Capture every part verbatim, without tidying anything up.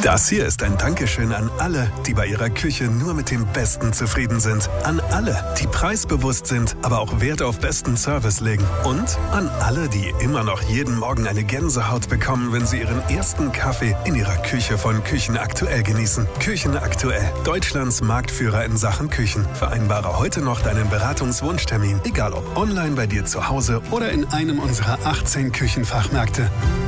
Das hier ist ein Dankeschön an alle, die bei ihrer Küche nur mit dem Besten zufrieden sind. An alle, die preisbewusst sind, aber auch Wert auf besten Service legen. Und an alle, die immer noch jeden Morgen eine Gänsehaut bekommen, wenn sie ihren ersten Kaffee in ihrer Küche von Küchen Aktuell genießen. Küchen Aktuell, Deutschlands Marktführer in Sachen Küchen. Vereinbare heute noch deinen Beratungswunschtermin, egal ob online bei dir zu Hause oder in einem unserer achtzehn Küchenfachmärkte.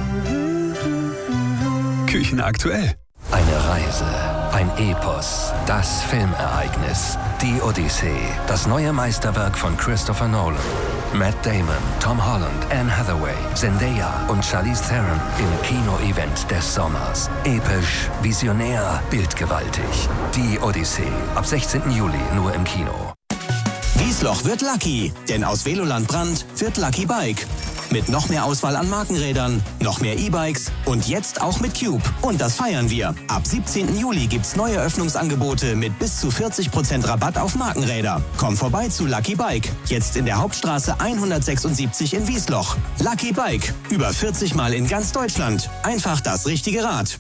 Küchen Aktuell. Eine Reise, ein Epos, das Filmereignis, die Odyssee, das neue Meisterwerk von Christopher Nolan. Matt Damon, Tom Holland, Anne Hathaway, Zendaya und Charlize Theron im Kino-Event des Sommers. Episch, visionär, bildgewaltig. Die Odyssee, ab sechzehnten Juli nur im Kino. Wiesloch wird Lucky, denn aus Veloland Brand wird Lucky Bike. Mit noch mehr Auswahl an Markenrädern, noch mehr E-Bikes und jetzt auch mit Cube. Und das feiern wir. Ab siebzehnten Juli gibt's neue Öffnungsangebote mit bis zu vierzig Prozent Rabatt auf Markenräder. Komm vorbei zu Lucky Bike. Jetzt in der Hauptstraße hundertsechsundsiebzig in Wiesloch. Lucky Bike. Über vierzig Mal in ganz Deutschland. Einfach das richtige Rad.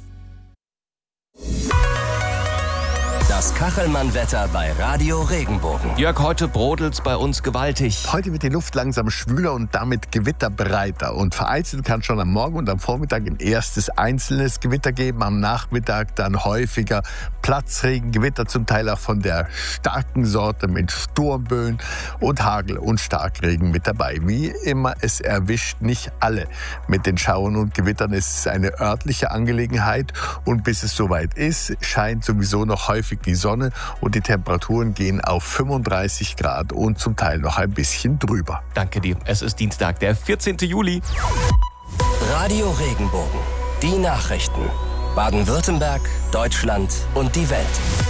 Das Kachelmann-Wetter bei Radio Regenbogen. Jörg, heute brodelt's bei uns gewaltig. Heute wird die Luft langsam schwüler und damit gewitterbreiter. Und vereinzelt kann schon am Morgen und am Vormittag ein erstes einzelnes Gewitter geben. Am Nachmittag dann häufiger Platzregen, Gewitter zum Teil auch von der starken Sorte mit Sturmböen und Hagel und Starkregen mit dabei. Wie immer, es erwischt nicht alle mit den Schauern und Gewittern. Es ist eine örtliche Angelegenheit und bis es soweit ist, scheint sowieso noch häufig die Sonne und die Temperaturen gehen auf fünfunddreißig Grad und zum Teil noch ein bisschen drüber. Danke dir. Es ist Dienstag, der vierzehnten Juli. Radio Regenbogen. Die Nachrichten. Baden-Württemberg, Deutschland und die Welt.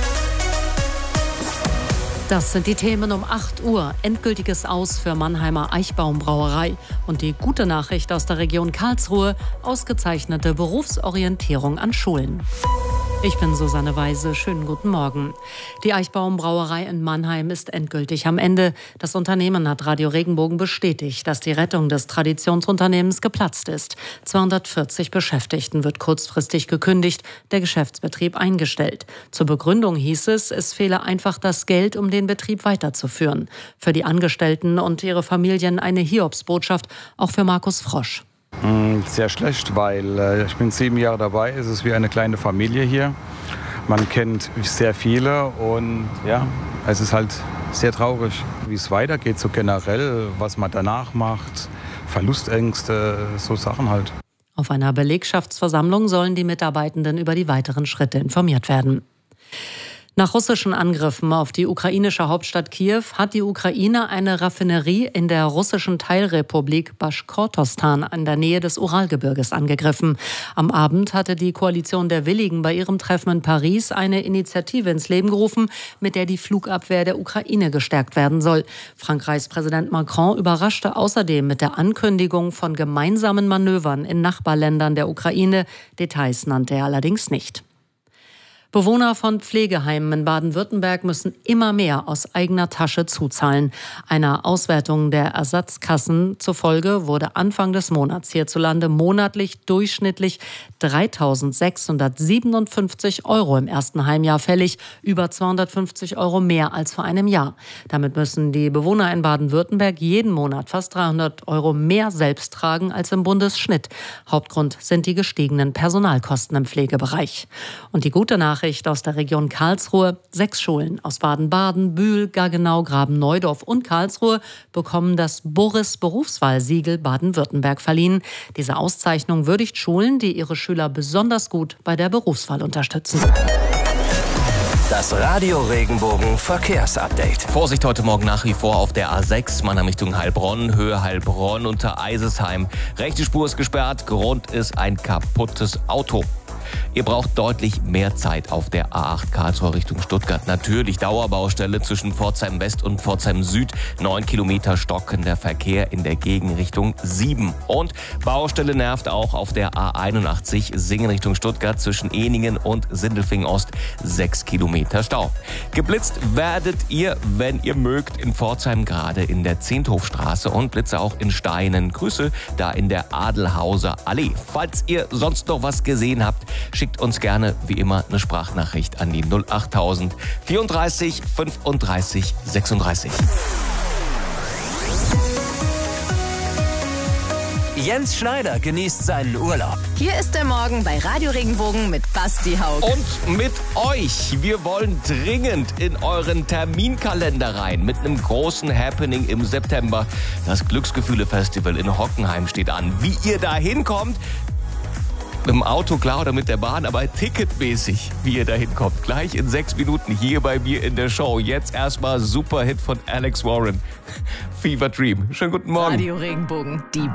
Das sind die Themen um acht Uhr. Endgültiges Aus für Mannheimer Eichbaum Brauerei. Und die gute Nachricht aus der Region Karlsruhe: ausgezeichnete Berufsorientierung an Schulen. Ich bin Susanne Weise. Schönen guten Morgen. Die Eichbaum Brauerei in Mannheim ist endgültig am Ende. Das Unternehmen hat Radio Regenbogen bestätigt, dass die Rettung des Traditionsunternehmens geplatzt ist. zweihundertvierzig Beschäftigten wird kurzfristig gekündigt, der Geschäftsbetrieb eingestellt. Zur Begründung hieß es, es fehle einfach das Geld, um den Betrieb weiterzuführen. Für die Angestellten und ihre Familien eine Hiobsbotschaft, auch für Markus Frosch. Sehr schlecht, weil äh, ich bin sieben Jahre dabei. Es ist wie eine kleine Familie hier. Man kennt sehr viele und ja, es ist halt sehr traurig, wie es weitergeht, so generell, was man danach macht, Verlustängste, so Sachen halt. Auf einer Belegschaftsversammlung sollen die Mitarbeitenden über die weiteren Schritte informiert werden. Nach russischen Angriffen auf die ukrainische Hauptstadt Kiew hat die Ukraine eine Raffinerie in der russischen Teilrepublik Baschkortostan in der Nähe des Uralgebirges angegriffen. Am Abend hatte die Koalition der Willigen bei ihrem Treffen in Paris eine Initiative ins Leben gerufen, mit der die Flugabwehr der Ukraine gestärkt werden soll. Frankreichs Präsident Macron überraschte außerdem mit der Ankündigung von gemeinsamen Manövern in Nachbarländern der Ukraine. Details nannte er allerdings nicht. Bewohner von Pflegeheimen in Baden-Württemberg müssen immer mehr aus eigener Tasche zuzahlen. Einer Auswertung der Ersatzkassen zufolge wurde Anfang des Monats hierzulande monatlich durchschnittlich dreitausendsechshundertsiebenundfünfzig Euro im ersten Heimjahr fällig, über zweihundertfünfzig Euro mehr als vor einem Jahr. Damit müssen die Bewohner in Baden-Württemberg jeden Monat fast dreihundert Euro mehr selbst tragen als im Bundesschnitt. Hauptgrund sind die gestiegenen Personalkosten im Pflegebereich. Und die gute Nachricht aus der Region Karlsruhe: Sechs Schulen aus Baden-Baden, Bühl, Gaggenau, Graben-Neudorf und Karlsruhe bekommen das Boris-Berufswahl-Siegel Baden-Württemberg verliehen. Diese Auszeichnung würdigt Schulen, die ihre Schüler besonders gut bei der Berufswahl unterstützen. Das Radio Regenbogen Verkehrsupdate. Vorsicht heute Morgen nach wie vor auf der A sechs, Mannheim Richtung Heilbronn, Höhe Heilbronn unter Eisesheim. Rechte Spur ist gesperrt, Grund ist ein kaputtes Auto. Ihr braucht deutlich mehr Zeit auf der A acht Karlsruhe Richtung Stuttgart. Natürlich Dauerbaustelle zwischen Pforzheim West und Pforzheim Süd. Neun Kilometer stockender Verkehr in der Gegenrichtung sieben. Und Baustelle nervt auch auf der A einundachtzig Singen Richtung Stuttgart zwischen Eningen und Sindelfingen Ost. Sechs Kilometer Stau. Geblitzt werdet ihr, wenn ihr mögt, in Pforzheim gerade in der Zehnthofstraße und Blitze auch in Steinen. Grüße da in der Adelhauser Allee. Falls ihr sonst noch was gesehen habt, schickt uns gerne wie immer eine Sprachnachricht an die null achttausend vierunddreißig fünfunddreißig sechsunddreißig. Jens Schneider genießt seinen Urlaub. Hier ist der Morgen bei Radio Regenbogen mit Basti Haug. Und mit euch. Wir wollen dringend in euren Terminkalender rein mit einem großen Happening im September. Das Glücksgefühle-Festival in Hockenheim steht an. Wie ihr da hinkommt, mit dem Auto klar oder mit der Bahn, aber ticketmäßig, wie ihr da hinkommt. Gleich in sechs Minuten hier bei mir in der Show. Jetzt erstmal Superhit von Alex Warren. Fever Dream. Schönen guten Morgen. Radio Regenbogen, die